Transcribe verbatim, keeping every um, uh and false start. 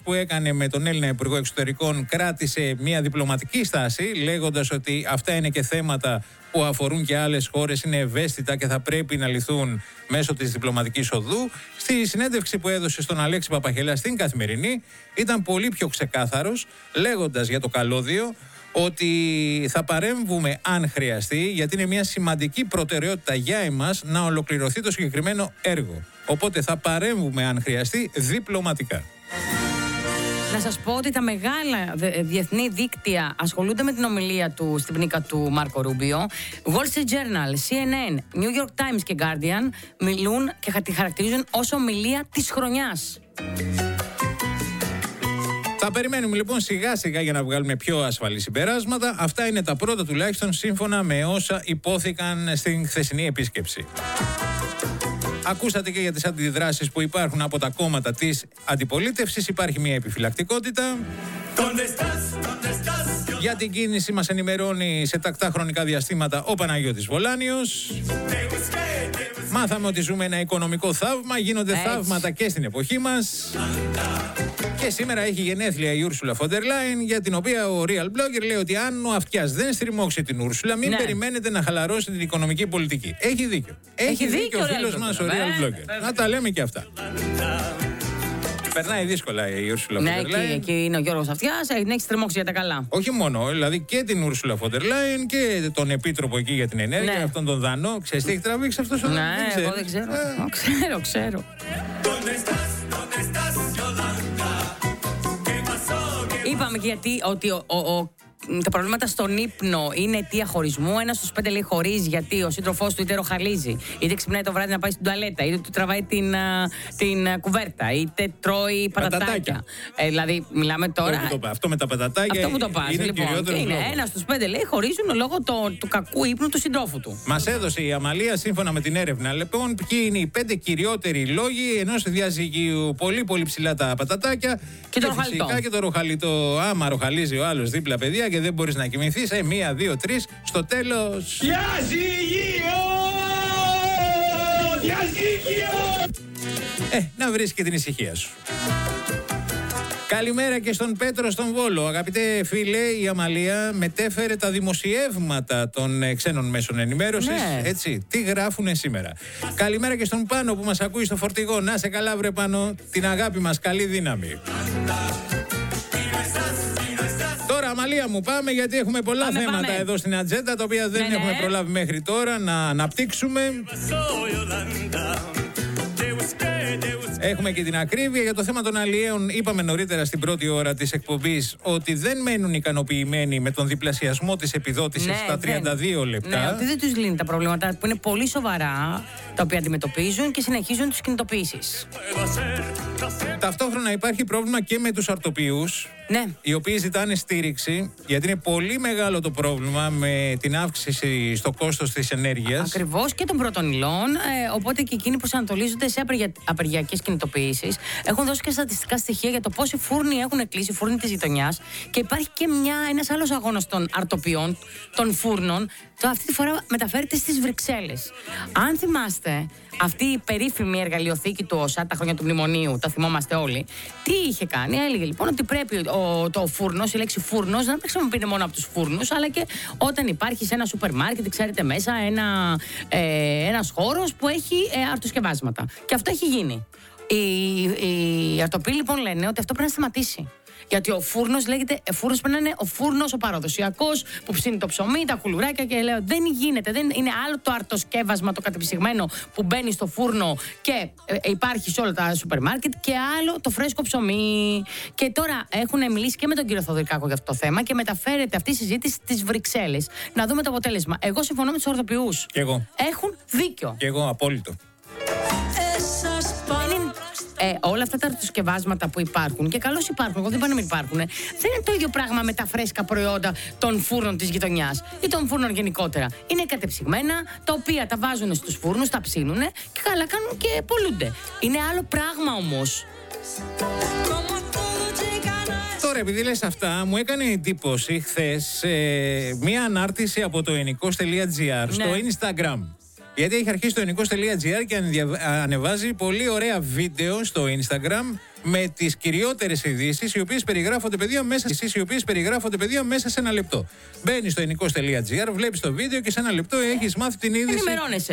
που έκανε με τον Έλληνα Υπουργό Εξωτερικών κράτησε μια διπλωματική στάση, λέγοντας ότι αυτά είναι και θέματα που αφορούν και άλλες χώρες, είναι ευαίσθητα και θα πρέπει να λυθούν μέσω της διπλωματικής οδού. Στη συνέντευξη που έδωσε στον Αλέξη Παπαχελά στην Καθημερινή ήταν πολύ πιο ξεκάθαρος, λέγοντας για το καλώδιο ότι θα παρέμβουμε αν χρειαστεί, γιατί είναι μια σημαντική προτεραιότητα για εμάς να ολοκληρωθεί το συγκεκριμένο έργο. Οπότε θα παρέμβουμε αν χρειαστεί διπλωματικά. Να σας πω ότι τα μεγάλα διεθνή δίκτυα ασχολούνται με την ομιλία του στην πνίκα του Μάρκο Ρούμπιο. Wall Street Journal, σι εν εν, New York Times και Guardian μιλούν και τη χαρακτηρίζουν ως ομιλία της χρονιάς. Θα περιμένουμε λοιπόν σιγά σιγά για να βγάλουμε πιο ασφαλή συμπεράσματα. Αυτά είναι τα πρώτα τουλάχιστον σύμφωνα με όσα υπόθηκαν στην χθεσινή επίσκεψη. Ακούσατε και για τις αντιδράσεις που υπάρχουν από τα κόμματα της αντιπολίτευσης. Υπάρχει μια επιφυλακτικότητα. Για την κίνηση μας ενημερώνει σε τακτά χρονικά διαστήματα ο Παναγιώτης Βολάνιος. Μάθαμε ότι ζούμε ένα οικονομικό θαύμα. Γίνονται Έτσι. θαύματα και στην εποχή μας. Και σήμερα έχει γενέθλια η Ούρσουλα Φόντερ Λάιεν, για την οποία ο Real Blogger λέει ότι αν ο αυτιάς δεν στριμώξει την Ούρσουλα, μην ναι. περιμένετε να χαλαρώσει την οικονομική πολιτική. Έχει δίκιο. Έχει, έχει δίκιο, δίκιο ο φίλος μας ο Real Blogger. Να τα λέμε και αυτά. Περνάει δύσκολα η Ούρσουλα Φόντερ Λάιεν. Ναι, εκεί είναι ο Γιώργος Αυτιάς, την έχει στριμώξει για τα καλά. Όχι μόνο, δηλαδή και την Ούρσουλα Φόντερ Λάιεν και τον επίτροπο εκεί για την ενέργεια, ναι. αυτόν τον Δανό. Ξέρεις τι έχει τραβήξει αυτός ο Δανός? Ναι, εγώ δεν ξέρω. Ξέρω, ξέρω. Είπαμε και γιατί ότι ο, ο, ο, τα προβλήματα στον ύπνο είναι αιτία χωρισμού. Ένας στους πέντε λέει χωρίζει γιατί ο σύντροφός του είτε ροχαλίζει, είτε ξυπνάει το βράδυ να πάει στην τουαλέτα, είτε του τραβάει την, την κουβέρτα, είτε τρώει πατατάκια. Ε, δηλαδή, μιλάμε τώρα. Αυτό, αυτό με τα πατατάκια αυτό που το πας, είναι λοιπόν, κυριότερος είναι λόγος. ένας στους πέντε λέει χωρίζουν λόγω το, του κακού ύπνου του συντρόφου του. Μας έδωσε η Αμαλία σύμφωνα με την έρευνα λοιπόν ποιοι είναι οι πέντε κυριότεροι λόγοι ενός διαζυγίου. Πολύ πολύ ψηλά τα πατατάκια και, και το ροχαλιτό. Φυσικά και το ροχαλιτό. Άμα ροχαλίζει ο άλλος δίπλα παιδιά και δεν μπορείς να κοιμηθείς, ε, μία, δύο, τρεις, στο τέλος. Διαζυγείο! Διαζυγείο! Ε, να βρεις και την ησυχία σου. Καλημέρα και στον Πέτρο στον Βόλο. Αγαπητέ φίλε, η Αμαλία μετέφερε τα δημοσιεύματα των ε, ξένων μέσων ενημέρωσης. Ναι. Έτσι, τι γράφουνε σήμερα. Καλημέρα και στον Πάνο που μας ακούει στο φορτηγό. Να σε καλά βρε Πάνο, την αγάπη μας, καλή δύναμη. Τώρα, Αμαλία μου, πάμε γιατί έχουμε πολλά πάμε, θέματα πάμε. εδώ στην ατζέντα, τα οποία δεν ναι, έχουμε ναι. προλάβει μέχρι τώρα να αναπτύξουμε. Έχουμε και την ακρίβεια για το θέμα των αλλιέων. Είπαμε νωρίτερα στην πρώτη ώρα της εκπομπής ότι δεν μένουν ικανοποιημένοι με τον διπλασιασμό της επιδότησης ναι, στα τριάντα δύο δεν. λεπτά. Ναι, ότι δεν τους λύνει τα προβλήματα που είναι πολύ σοβαρά, τα οποία αντιμετωπίζουν και συνεχίζουν τις κινητοποιήσεις. Ταυτόχρονα υπάρχει πρόβλημα και με τους αρτοποιούς, ναι. οι οποίοι ζητάνε στήριξη, γιατί είναι πολύ μεγάλο το πρόβλημα με την αύξηση στο κόστος της ενέργειας. Ακριβώς, και των πρώτων υλών, ε, οπότε και εκείνοι προσανατολίζονται σε απεργια... απεργιακές κινητοποιήσεις. Έχουν δώσει και στατιστικά στοιχεία για το πόσοι φούρνοι έχουν κλείσει, φούρνοι της γειτονιάς, και υπάρχει και μια, ένας άλλος αγώνας των αρτοποιών, των φούρνων. Το αυτή τη φορά μεταφέρεται στις Βρυξέλλες. Αν θυμάστε, αυτή η περίφημη εργαλειοθήκη του ΩΣΑ, τα χρόνια του μνημονίου, τα θυμόμαστε όλοι, τι είχε κάνει? Έλεγε λοιπόν ότι πρέπει ο, το φούρνος, η λέξη φούρνος, να μην χρησιμοποιείται μόνο από τους φούρνους, αλλά και όταν υπάρχει σε ένα σούπερ μάρκετ, ξέρετε, μέσα ένα, ε, ένας χώρος που έχει ε, αρτοσκευάσματα. Και αυτό έχει γίνει. Οι, οι αρτοποιοί λοιπόν λένε ότι αυτό πρέπει να σταματήσει. Γιατί ο φούρνος λέγεται, φούρνος πρέπει να είναι ο φούρνος ο παραδοσιακός που ψήνει το ψωμί, τα κουλουράκια, και λέω δεν γίνεται, δεν είναι άλλο το αρτοσκεύασμα, το κατεψυγμένο που μπαίνει στο φούρνο και ε, υπάρχει σε όλα τα σούπερ μάρκετ, και άλλο το φρέσκο ψωμί. Και τώρα έχουν μιλήσει και με τον κύριο Θοδωρικάκο για αυτό το θέμα και μεταφέρεται αυτή η συζήτηση στις Βρυξέλλες. Να δούμε το αποτέλεσμα. Εγώ συμφωνώ με τους αρτοποιούς. Και εγώ. Έχουν δίκιο. Και εγώ, απόλυτο. Ε, όλα αυτά τα αρτοσκευάσματα που υπάρχουν, και καλώς υπάρχουν, εγώ δεν είπα να μην υπάρχουν, δεν είναι το ίδιο πράγμα με τα φρέσκα προϊόντα των φούρνων της γειτονιάς ή των φούρνων γενικότερα. Είναι κατεψυγμένα, τα οποία τα βάζουν στους φούρνους, τα ψήνουν και καλά κάνουν και πολλούνται. Είναι άλλο πράγμα όμως. Τώρα, επειδή λες αυτά, μου έκανε εντύπωση χθες ε, μία ανάρτηση από το ενικός τελεία τζι άρ στο ναι. Instagram. Γιατί έχει αρχίσει το ενικός τελεία τζι άρ και ανεβάζει πολύ ωραία βίντεο στο Instagram με τις κυριότερες ειδήσεις οι οποίες περιγράφονται παιδιά μέσα, οι οποίες περιγράφονται παιδιά μέσα σε ένα λεπτό. Μπαίνεις στο ενικός τελεία τζι άρ, βλέπεις το βίντεο και σε ένα λεπτό έχεις μάθει την είδηση. Ενημερώνεσαι.